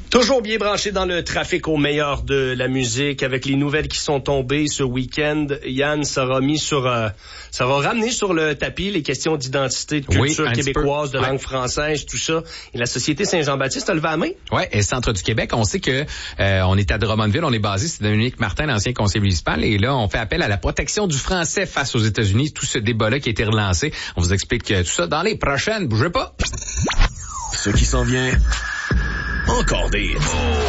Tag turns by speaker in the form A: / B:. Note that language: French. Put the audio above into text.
A: Toujours bien branché dans le trafic au meilleur de la musique avec les nouvelles qui sont tombées ce week-end. Yann, ça va ramener sur le tapis les questions d'identité, de culture québécoise, de langue française, tout ça. Et la Société Saint-Jean-Baptiste a levé la main?
B: Ouais, et Centre du Québec, on sait que on est à Drummondville, on est basé, c'est Dominique Martin, l'ancien conseiller municipal, et là, on fait appel à la protection du français face aux États-Unis, tout ce débat-là qui a été relancé. On vous explique tout ça dans les prochaines. Bougez pas!
C: Ce qui s'en vient, encore des